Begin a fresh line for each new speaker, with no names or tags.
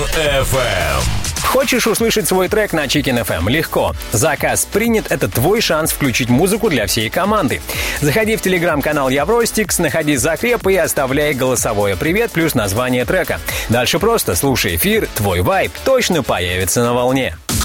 FM.
Хочешь услышать свой трек на Chicken FM? Легко. Заказ принят — это твой шанс включить музыку для всей команды. Заходи в телеграм-канал Евростикс, находи закреп и оставляй голосовое «Привет» плюс название трека. Дальше просто слушай эфир, твой вайб точно появится на волне.